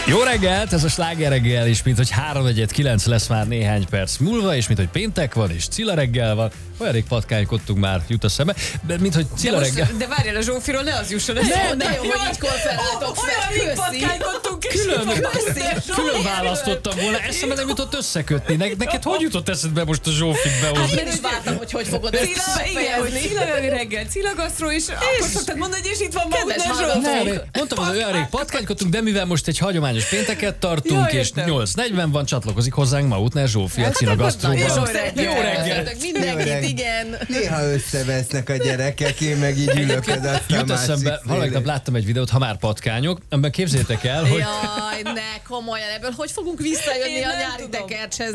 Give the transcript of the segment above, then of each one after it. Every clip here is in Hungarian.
Jó reggelt, ez a Sláger reggel is, mint hogy 3-1-9 lesz már néhány perc múlva, és mint hogy péntek van, és Cilla reggel van, olyan rég patkánykottunk már, jut a szembe, de mint hogy Cilla reggel... De várjál, a Zsófiról ne az jusson, ez de jó, hogy így konferáltok fel. Olyan rég patkánykottunk, és Külön választottam volna, eszembe nem jutott összekötni. Neked hogy jutott eszedbe most a Zsófit behozni? Én is vártam, hogy fogod ezt befejezni. Cilla reggel, Cilla gasztró, és akkor szoktad mondani, hogy és itt van maguknál Zsófi. Mondtam, hogy olyan rég patkánykottunk, de mivel most egy hagyományos pénteket tartunk, és 8:40 van, csatlakozik hozzánk Mautner Zsófi, a Cilla gasztróban. Jó reggel. Mindenkit, igen. Néha összevesznek a gyerekek, én meg így ülök az asztal Jut másik eszembe, valamelyik láttam egy videót, ha már patkányok, amiben képzeljétek el, hogy Jaj, ne, komolyan, ebből hogy fogunk visszajönni a nyári tekercshez?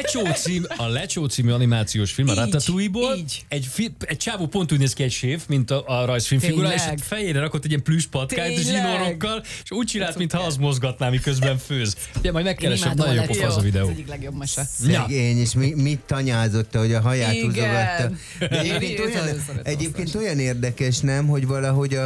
a Lecsó című animációs film, a Ratatouille-ból, egy csávó pont úgy néz ki egy séf, mint a rajzfilm figura, és a fejére rakott egy ilyen plüss patkányt zsinórokkal, és úgy csinált, mintha az mozgatná, miközben főz. Ja, majd megkeresem, nagyon jó pofa az a videó. Ez egyik legjobb mese. Szegény, és mit tanyázott, hogy a haját Igen. húzogatta. De egyébként olyan érdekes, nem, hogy valahogy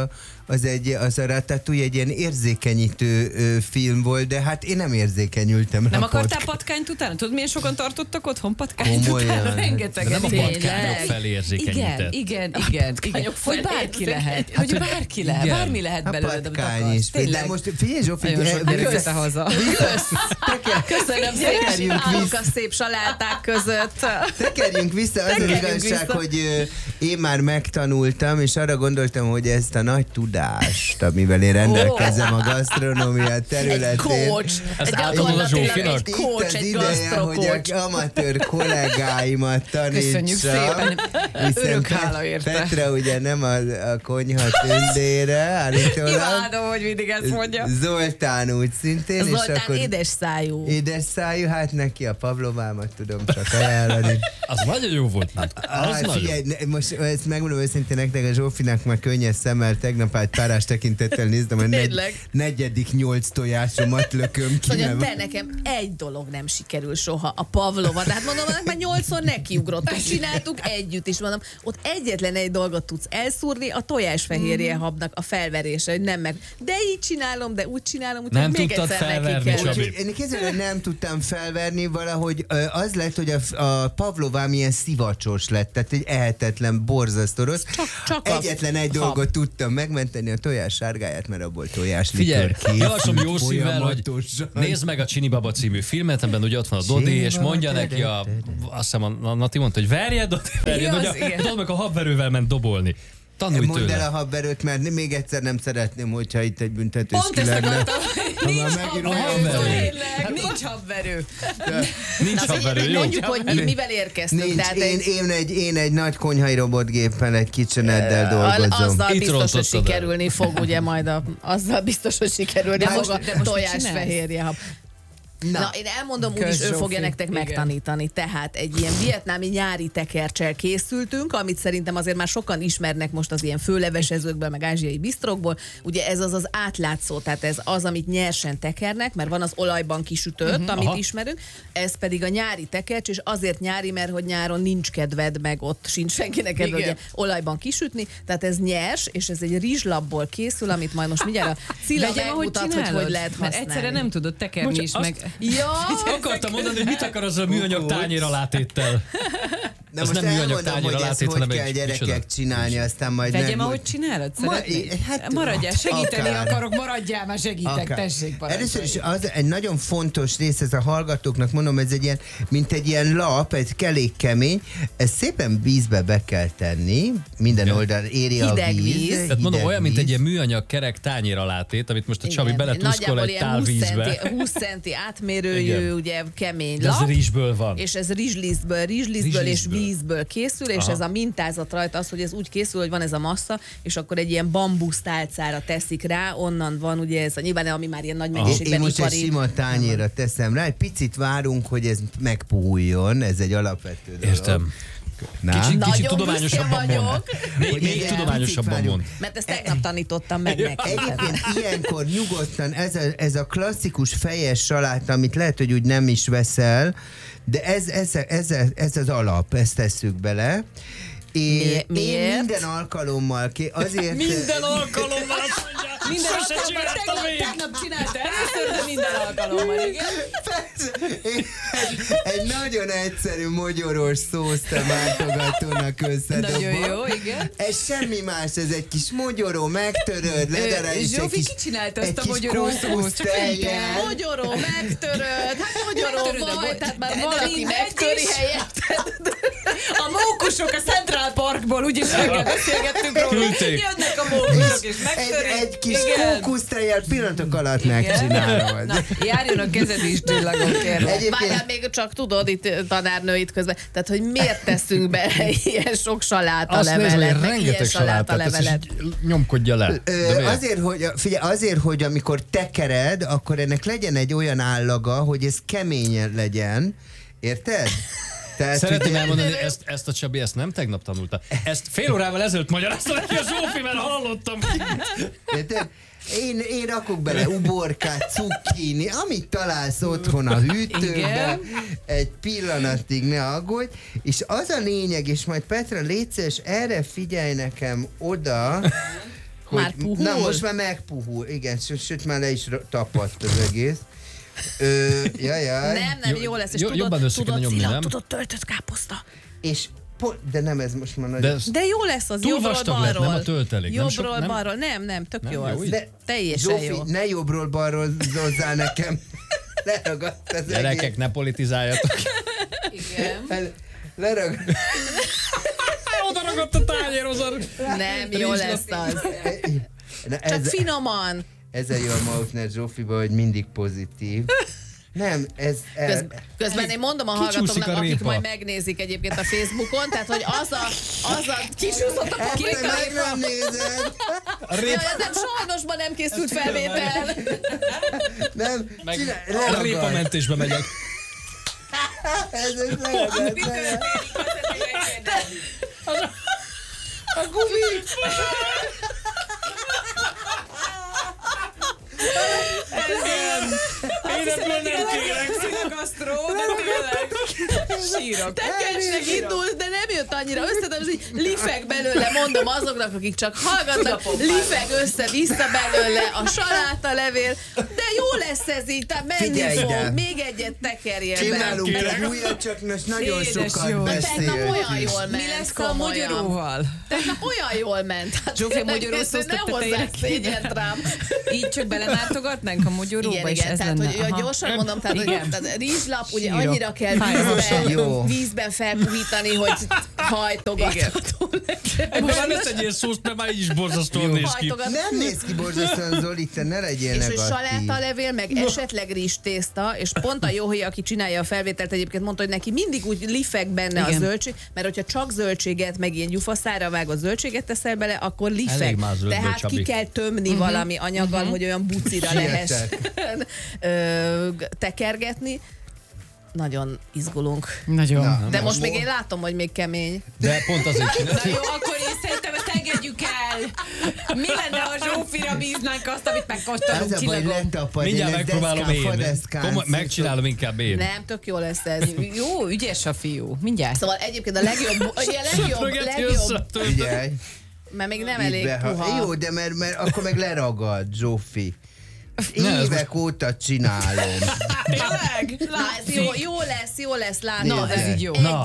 az a Ratatouille egy ilyen érzékenyítő film volt, de hát én nem érzékenyültem rá. Nem akartál patkányt utána? Tudod, milyen sokan tartottak otthon patkányt Komolyan. utána? Rengeteg. De nem a patkányok felé érzékenyített. Igen. Hogy bárki lehet. Hogy bárki lehet. Igen. Bármi lehet A belőled, amit patkány akarsz. is. De Tényleg. most figyelj, Zsófi, Nagyon sok gyerek vette haza. Köszönöm szépen, állok a szép saláták között. tekerjünk vissza. Az az Tekerjünk igazság, vissza. hogy én már megtanultam, és arra gondoltam, hogy ezt a nagy tudást, amivel én rendelkezem a gasztronómia területén. Egy coach. Ezt Egy átadod a gyakorlatilag Zsófinak? egy coach, Itt az egy ideje, hogy gasztrocoach. a amatőr kollégáimat tanítsam. Köszönjük szépen. Örök hála érte. Petra ugye nem a konyha tündére állítólag. Imádom, hogy mindig ezt mondja. Zoltán úgy szintén. és Zoltán akkor édes szájú. édes szájú, hát neki a pavlovámat tudom csak ajánlani. Az nagyon jó volt. Az nagyon. Figyelj, most ezt megmondom őszintén nektek, a Zsófinak már könnyes szemmel, tegnap egy párás tekintettel néztem, hogy Tényleg? negyedik 8 tojásomat lököm ki. Szóval nem? te nekem egy dolog nem sikerül soha, a pavlova. De hát mondom, annak már 8-szor nekiugrottunk, csináltuk együtt is. Mondom, ott egyetlen egy dolgot tudsz elszúrni, a tojásfehérje habnak a felverése, hogy nem meg. De így csinálom, de úgy csinálom, úgyhogy Nem még tudtad egyszer neki felverni, kell. Csabi. Én képzelem, nem tudtam felverni, valahogy az lett, hogy a pavlovám ilyen szivacsos lett, tehát egy ehetetlen, borzasztó rossz. Csak a Egyetlen egy hab. dolgot tudtam megmenteni, a tojás sárgáját, mert abból tojás Figyelj, likör készült javaslom jó szívvel, hogy folyamatosan. nézd meg a Csini Baba című filmet, ebben ugye ott van a Dodi, és mondja neki azt hiszem a Nati mondta, hogy verjed, Dodi, verjed, hogy tudod, meg a habverővel ment dobolni. Tanulj Mondd el tőle. a habverőt, mert még egyszer nem szeretném, hogyha itt egy büntetős Pont ki ezt lenne. akartam, nincs megint habverő. habverő. Tényleg, nincs habverő. Nincs Na, habverő, jó? mondjuk, hogy mivel érkeztünk. Nincs, Tehát én egy nagy konyhai robotgéppel, egy KitchenAid-del dolgozom. azzal Itt biztos, hogy rontottad el. sikerülni fog, ugye majd azzal biztos, hogy sikerülni De fog most a mit tojásfehérje. Na, én elmondom, úgyis ő Zsófi. fogja nektek Igen. megtanítani. Tehát egy ilyen vietnámi nyári tekerccsel készültünk, amit szerintem azért már sokan ismernek most az ilyen főlevesezőkből, meg ázsiai bisztrokból. Ugye ez az átlátszó, tehát ez az, amit nyersen tekernek, mert van az olajban kisütött, amit Aha. ismerünk. Ez pedig a nyári tekercs, és azért nyári, mert hogy nyáron nincs kedved, meg ott sincs senkinek kedve Igen. ugye, olajban kisütni. Tehát ez nyers, és ez egy rizslabból készül, amit majd most mindjárt a Cilla Vegyem, ahogy megmutat, hogy csinálod, hogy lehet mert használni. egyszerre nem tudod tekerni Bocs, is, azt- meg... Ja, Akartam mondani, hogy mit akar az a műanyag tányér alátéttel. Na Az most nem műanyag elmondom, tányér hogy alá ezt tét, hogy hanem kell egy gyerekek micsoda. csinálni, aztán majd Vegyem, meg... ahogy csinálod? Szeretnéd? hát, Maradjál, segíteni akár. akarok, maradjál, már segítek, Akár. tessék parancsolj. Először is az egy nagyon fontos rész, ez a hallgatóknak mondom, ez egy ilyen, mint egy ilyen lap, egy elég kemény, ezt szépen vízbe be kell tenni, minden Igen. oldal éri a Hideg víz. víz. Tehát mondom, hideg olyan, mint egy víz. ilyen műanyag kerek tányér alátét, amit most a Csabi igen, beletuszkol nagyjából egy ilyen tál 20 vízbe. centi, 20 centi átmérőjű, Igen. ugye kemény De ez lap. rizsből van. És ez rizslisztből és Rizslisztből. vízből készül, és Aha. ez a mintázat rajta az, hogy ez úgy készül, hogy van ez a massza, és akkor egy ilyen bambusztálcára teszik rá, onnan van ugye ez a nyilván, ami már ilyen nagy Én mennyiségben most egy ipari. sima tányérra teszem rá, egy picit várunk, hogy ez megpuhuljon, ez egy alapvető dolog. Értem. Na? Kicsit Nagyon tudományosabban büszke mond. vagyok. Még tudományosabban mond. Mert ezt tegnap tanítottam meg neked. Egyébként ilyenkor nyugodtan ez a klasszikus fejes saláta, amit lehet, hogy úgy nem is veszel, de ez az alap, ezt tesszük bele. Én Miért? minden alkalommal azért... Minden alkalommal azt mondja, Minden sose alkalommal csináltam még. tegnap csinálta először, megtöröd minden alkalommal, igen. Egy nagyon egyszerű mogyoros szósz te váltogatónak összedobva. Nagyon jó, igen. Ez semmi más, ez egy kis mogyoró, megtöröd, ledarálsz egy kis... Zsófi, ki csinálta azt a mogyoró szószt? Mogyoró, megtöröd, hát mogyoró vaj, tehát már valaki megtöri helyetted. A mókusok a Central Parkból, úgyis reggel beszélgettünk róla. Jönnek a mókusok és megtörik. Egy kis kókusztejjel pillanatok alatt megcsinálod. Na, járjon a kezed is, csillagon, kérlek. Várjál, még csak tudod itt tanárnő itt közben, tehát hogy miért teszünk be ilyen sok salátalevelet, meg ilyen salátalevelet. Nyomkodja le. Azért, hogy amikor tekered, akkor ennek legyen egy olyan állaga, hogy ez keményen legyen. Érted? Tehát, szeretném elmondani, ezt a Csabi, ezt nem tegnap tanulta. Ezt fél órával ezelőtt magyarázta neki a Zsófi, mert hallottam. Érted? Én rakok bele uborkát, cukkini, amit találsz otthon a hűtőben, egy pillanatig ne aggódj, és az a lényeg, és majd Petra, légy szíves, erre figyelj nekem oda, hogy már puhul? Na most már megpuhul, igen, sőt már le is tapadt az egész. Jajjaj. Nem, jó lesz, és jobban tudod nyomni, nem? Tudod, töltött káposzta. És de nem ez most már nagyon... De jó lesz az, jobbról balról. Nem a töltelék. Jobbról balról, nem, tök jó az. Teljesen Zsófi, jó. ne jobbról balról hozzá nekem. Leragadt az gyerekek, egész. ne politizáljatok. Igen. Leragadt. Oda ragadt a tányérhoz. Nem, jó lesz az. Csak finoman. Ez a jó a Mautner Zsófiba, hogy mindig pozitív. Nem, Közben én mondom a hallgatóknak, akik majd megnézik egyébként a Facebookon, tehát hogy az a kisúszott a paprika. Meg nem nézed. Nem, sajnos ma nem készült felvétel. Nem, a répamentésbe megyek. Ez leragadt. A gumi. Én ebből nem kérek. Szilagasztró, de tényleg. Sírok. Tekercsnek indult, de nem jött annyira össze, hogy lifeg belőle, mondom azoknak, akik csak hallgatnak, lifeg össze-vissza belőle a salátalevél, de jó lesz ez így, tehát menni fog, még egyet tekerjél be. Csinálunk egy újat, csak most nagyon sokat beszéltünk. Tegnap olyan jól ment. Mi lesz a mogyoróval? Tegnap olyan jól ment. Zsófi, mogyoró szósz ne hozzák szégyent rám. Így csak belemártogatnánk a mogyoróba, és ez tehát, lenne. hogy gyorsan mondom, tehát rizslap, ugye Sírok. annyira kell vízben felpuhítani, hogy hajtogatható legyen. Most nem lesz egy ilyen szósz, mert már így is borzasztóan néz ki. Nem néz ki borzasztóan, Zoli, te ne legyél negatív. És hogy salátalevél, meg esetleg rizstészta, és pont a Jóhi, aki csinálja a felvételt, egyébként mondta, hogy neki mindig úgy lifeg benne a zöldség, mert hogyha csak zöldséget, meg ilyen gyufaszára vágott zöldséget teszel bele, akkor lifeg. Tehát ki kell tömni valami anyaggal, hogy olyan bucira lehessen tekergetni. Nagyon izgulunk. Nagyon. De most még én látom, hogy még kemény. De pont azért csinálom. Na jó, akkor én szerintem ezt engedjük el. Mi lenne, ha Zsófira bíznánk azt, amit megkóstolunk, Csillagom? Mindjárt megpróbálom én. Megcsinálom inkább én. Nem, tök jó lesz ez. Jó, ügyes a fiú. Mindjárt. Szóval egyébként a legjobb. Figyelj. Mert még nem elég puha. Jó, de mert akkor meg leragad, Zsófi. Évek óta csinálom. Tényleg? Jó lesz, látni. Na, ez így jó. Na.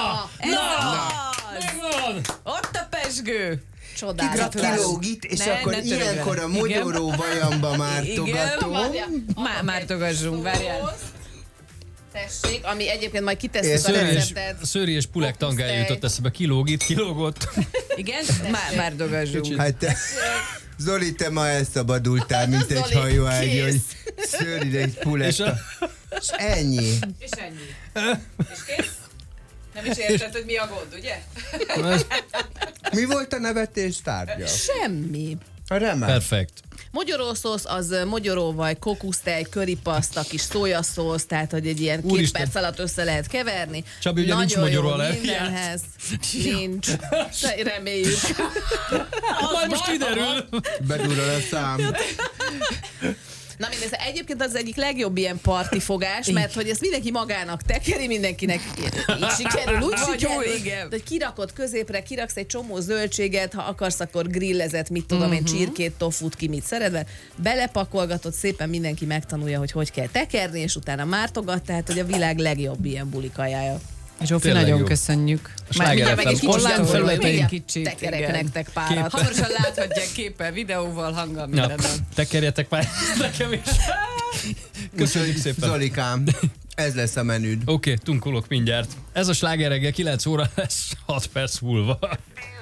Ott a pesgő. Csodálatos. Kilógít, és akkor ilyenkor a mogyoró vajamba mártogatom. Mártogassunk, várjál. Tessék, ami egyébként majd kitesszük a receptet. Szőri és pulek tangája jutott eszebe, kilógott. Igen? Mártogassunk. Hát te, Zoli, te ma elszabadultál, mint egy hajóágy, hogy szőri egy pulek. És ennyi. És kész? Nem is érted, hogy mi a gond, ugye? Mi volt a nevetés tárgya? Semmi. Remek. Perfekt. Mogyorószósz az mogyoróvaj, kokusztej, köripaszta, kis szójaszósz, tehát hogy egy ilyen 2 perc alatt össze lehet keverni. Csabi, ugye nincs mogyoró mindenhez. Nincs. Reméljük. Majd most kiderül. Bedurral a szám. Na ez egyébként az egyik legjobb ilyen partifogás, mert hogy ezt mindenki magának tekeri, mindenkinek így sikerül, úgy sikerül, hogy kirakod középre, kiraksz egy csomó zöldséget, ha akarsz, akkor grillezett, mit tudom én, csirkét, tofut, ki mit szeretve, belepakolgatod, szépen mindenki megtanulja, hogy kell tekerni, és utána mártogat, tehát hogy a világ legjobb ilyen bulikajája. Zsófi, nagyon köszönjük. Sláger FM online felületein tekerek nektek párat. Hamarosan láthatják képpel, videóval, hanggal, mindennel. Tekerjetek már nekem is. Köszönjük szépen. Zolikám, ez lesz a menüd. Oké, tunkolok mindjárt. Ez a Sláger reggel 9 óra lesz, 6 perc múlva.